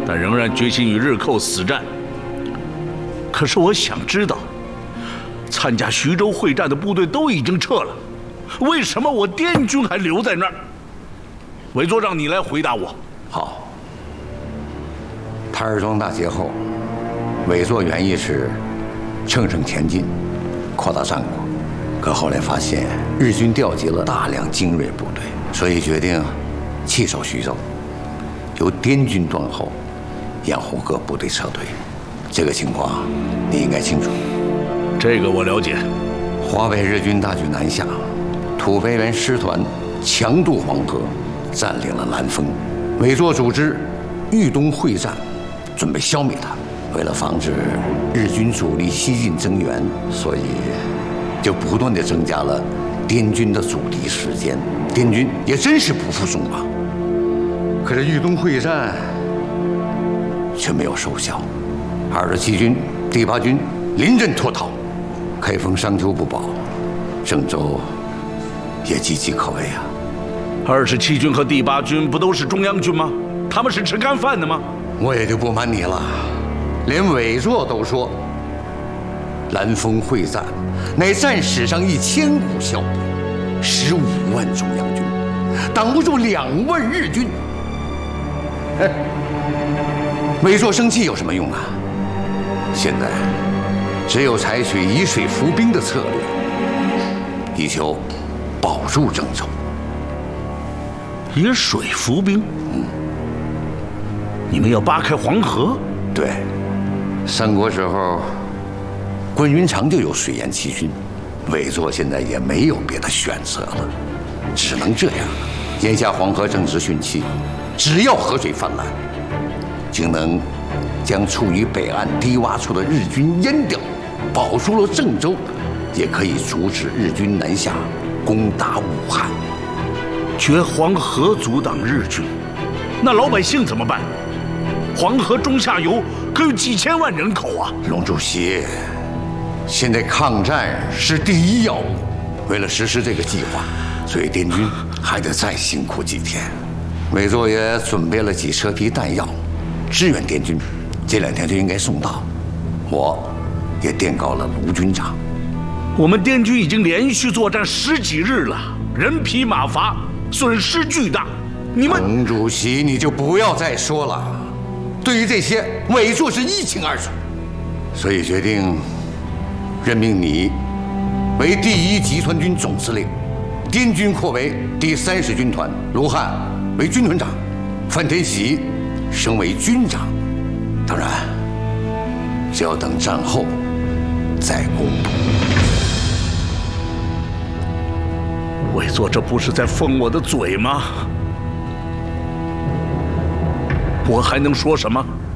但仍然决心与日寇死战。可是我想知道，参加徐州会战的部队都已经撤了，为什么我滇军还留在那儿？韦作，让你来回答我。 好。台儿庄大捷后，韦作原意是乘胜前进，扩大战果，可后来发现日军调集了大量精锐部队，所以决定弃守徐州，由滇军断后，掩护各部队撤退。这个情况你应该清楚。 这个我了解。 华北日军大举南下，土肥原师团强渡黄河，占领了南丰。韦作组织豫东会战，准备消灭他。为了防止日军主力西进增援，所以就不断地增加了滇军的阻敌时间。滇军也真是不负众望，可是豫东会战却没有收效。27军、第8军临阵脱逃，开封、商丘不保，郑州也岌岌可危啊。 27军和第8军不都是中央军吗？他们是吃干饭的吗？ 我也就不瞒你了，连韦作都说，南丰会战乃战史上一千古笑柄，15万中央军挡不住2万日军。韦作生气有什么用啊？现在只有采取以水伏兵的策略，以求保住郑州。 以水伏兵？你们要扒开黄河？ 对，三国时候，关云长就有水淹七军，韦作现在也没有别的选择了，只能这样。眼下黄河正值汛期，只要河水泛滥，就能将处于北岸低洼处的日军淹掉，保住了郑州，也可以阻止日军南下攻打武汉。 绝黄河阻挡日军，那老百姓怎么办？黄河中下游可有几千万人口啊！ 龙主席，现在抗战是第一要务，为了实施这个计划，所以滇军还得再辛苦几天。韦作也准备了几车皮弹药，支援滇军，这2天就应该送到。我也电告了卢军长。 我们滇军已经连续作战10几日了，人疲马乏，损失巨大。你们龙主席，你就不要再说了。对于这些，韦作是一清二楚，所以决定任命你为第1集团军总司令，滇军扩为第30军团，卢汉为军团长，范天喜升为军长。当然，只要等战后再公布。 韦作，这不是在封我的嘴吗？我还能说什么？